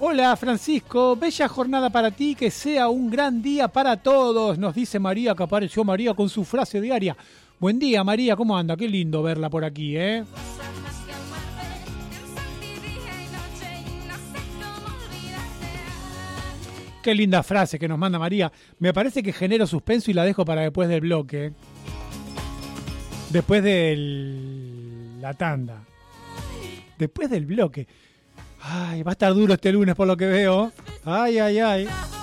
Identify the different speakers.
Speaker 1: Hola Francisco, bella jornada para ti, que sea un gran día para todos, nos dice María, que apareció María con su frase diaria. Buen día María, ¿cómo anda? Qué lindo verla por aquí, ¿eh? Qué linda frase que nos manda María. Me parece que genero suspenso y la dejo para después del bloque. Después de la tanda. Después del bloque. Ay, va a estar duro este lunes por lo que veo. Ay, ay, ay.